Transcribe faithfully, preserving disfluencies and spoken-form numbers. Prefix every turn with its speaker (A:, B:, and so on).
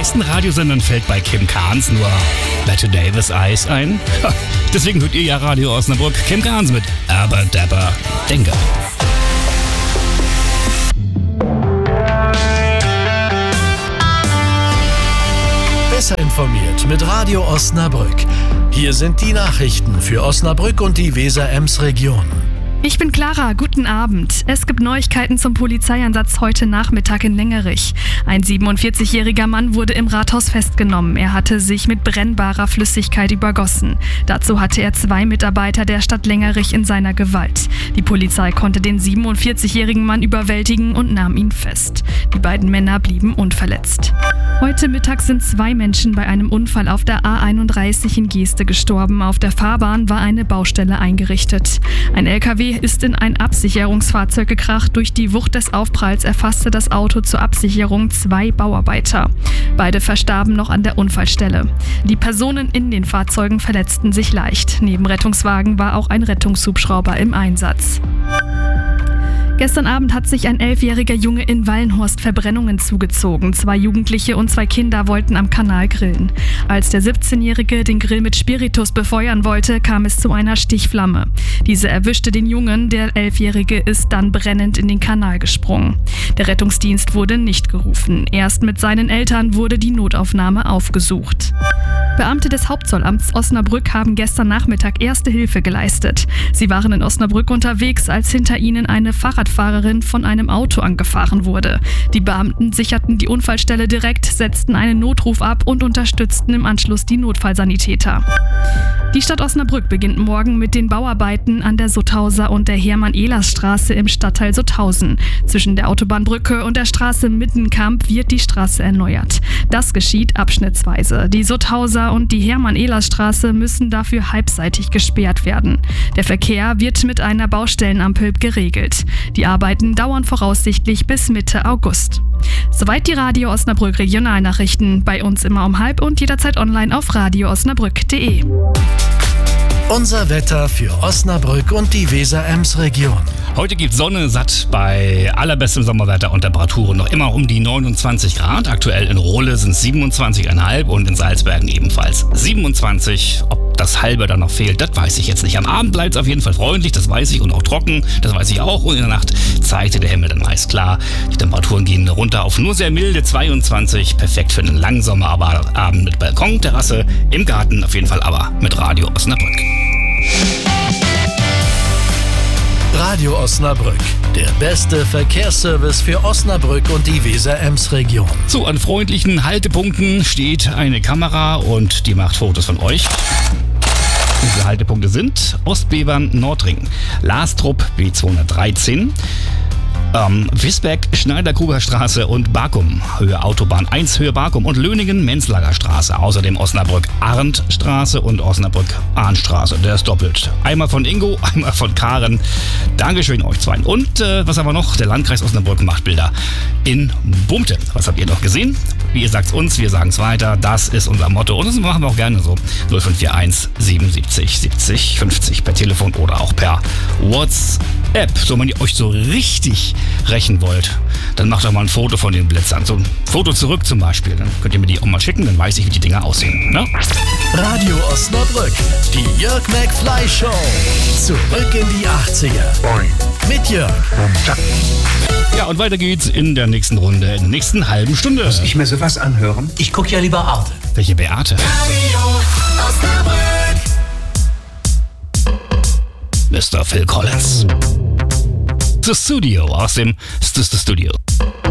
A: meisten Radiosendern fällt bei Kim Carnes nur Bette Davis Eyes ein. Ha, deswegen hört ihr ja Radio Osnabrück. Kim Carnes mit Aber Dabber Denke.
B: Besser informiert mit Radio Osnabrück. Hier sind die Nachrichten für Osnabrück und die Weser-Ems-Region.
C: Ich bin Clara, guten Abend. Es gibt Neuigkeiten zum Polizeieinsatz heute Nachmittag in Lengerich. Ein siebenundvierzigjähriger Mann wurde im Rathaus festgenommen. Er hatte sich mit brennbarer Flüssigkeit übergossen. Dazu hatte er zwei Mitarbeiter der Stadt Lengerich in seiner Gewalt. Die Polizei konnte den siebenundvierzigjährigen Mann überwältigen und nahm ihn fest. Die beiden Männer blieben unverletzt. Heute Mittag sind zwei Menschen bei einem Unfall auf der A einunddreißig in Geeste gestorben. Auf der Fahrbahn war eine Baustelle eingerichtet. Ein L K W ist in ein Absicherungsfahrzeug gekracht. Durch die Wucht des Aufpralls erfasste das Auto zur Absicherung zwei Bauarbeiter. Beide verstarben noch an der Unfallstelle. Die Personen in den Fahrzeugen verletzten sich leicht. Neben Rettungswagen war auch ein Rettungshubschrauber im Einsatz. Gestern Abend hat sich ein elfjähriger Junge in Wallenhorst Verbrennungen zugezogen. Zwei Jugendliche und zwei Kinder wollten am Kanal grillen. Als der siebzehnjährige den Grill mit Spiritus befeuern wollte, kam es zu einer Stichflamme. Diese erwischte den Jungen, der elfjährige ist dann brennend in den Kanal gesprungen. Der Rettungsdienst wurde nicht gerufen. Erst mit seinen Eltern wurde die Notaufnahme aufgesucht. Beamte des Hauptzollamts Osnabrück haben gestern Nachmittag Erste Hilfe geleistet. Sie waren in Osnabrück unterwegs, als hinter ihnen eine Fahrradfahrerin von einem Auto angefahren wurde. Die Beamten sicherten die Unfallstelle direkt, setzten einen Notruf ab und unterstützten im Anschluss die Notfallsanitäter. Die Stadt Osnabrück beginnt morgen mit den Bauarbeiten an der Sutthauser und der Hermann-Ehlers-Straße im Stadtteil Sutthausen. Zwischen der Autobahnbrücke und der Straße Mittenkamp wird die Straße erneuert. Das geschieht abschnittsweise. Die Sutthauser und die Hermann-Ehlers-Straße müssen dafür halbseitig gesperrt werden. Der Verkehr wird mit einer Baustellenampel geregelt. Die Arbeiten dauern voraussichtlich bis Mitte August. Soweit die Radio Osnabrück Regionalnachrichten. Bei uns immer um halb und jederzeit online auf radio osnabrück punkt de.
B: Unser Wetter für Osnabrück und die Weser-Ems-Region.
A: Heute gibt Sonne satt bei allerbestem Sommerwetter und Temperaturen noch immer um die neunundzwanzig Grad. Aktuell in Rohle sind es siebenundzwanzig Komma fünf und in Salzbergen ebenfalls siebenundzwanzig. Ob das halbe dann noch fehlt, das weiß ich jetzt nicht. Am Abend bleibt es auf jeden Fall freundlich, das weiß ich, und auch trocken, das weiß ich auch. Und in der Nacht zeigte der Himmel dann meist klar. Die Temperaturen gehen runter auf nur sehr milde zweiundzwanzig. Perfekt für einen Langsommerabend mit Balkon, Terrasse, im Garten auf jeden Fall, aber mit Radio Osnabrück.
B: Radio Osnabrück, der beste Verkehrsservice für Osnabrück und die Weser-Ems-Region.
A: So, an freundlichen Haltepunkten steht eine Kamera und die macht Fotos von euch. Diese Haltepunkte sind Ostbevern, Nordring, Lastrup B zweihundertdreizehn, Ähm, Wisbeck, Schneider-Gruber Straße und Barkum, Höhe Autobahn eins, Höhe Barkum und Löningen, Menzlager Straße. Außerdem Osnabrück-Arndt-Straße und Osnabrück-Ahnstraße. Der ist doppelt. Einmal von Ingo, einmal von Karen. Dankeschön euch zwei. Und äh, was haben wir noch? Der Landkreis Osnabrück macht Bilder in Bumte. Was habt ihr noch gesehen? Wie ihr sagt's uns, wir sagen's weiter. Das ist unser Motto. Und das machen wir auch gerne so. null fünf vier eins siebenundsiebzig siebzig fünfzig per Telefon oder auch per WhatsApp. So, wenn ihr euch so richtig rächen wollt, dann macht doch mal ein Foto von den Blitzern. So ein Foto zurück zum Beispiel. Dann könnt ihr mir die auch mal schicken, dann weiß ich, wie die Dinger aussehen. Ne?
B: Radio Osnabrück, die Jörg McFly Show. Zurück in die achtziger. Mit Jörg.
A: Ja, und weiter geht's in der nächsten Runde, in der nächsten halben Stunde.
D: Muss ich mir sowas anhören?
E: Ich guck ja lieber Arte.
A: Welche Beate?
E: Radio Osnabrück.
A: Mister Phil Collins. The Studio aus dem Studio.